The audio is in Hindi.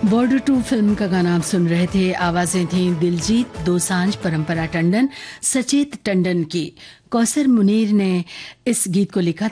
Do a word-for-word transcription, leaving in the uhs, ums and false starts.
बॉर्डर टू फिल्म का गाना आप सुन रहे थे। आवाजें थीं दिलजीत दोसांझ, परंपरा टंडन, सचेत टंडन की। कौसर मुनीर ने इस गीत को लिखा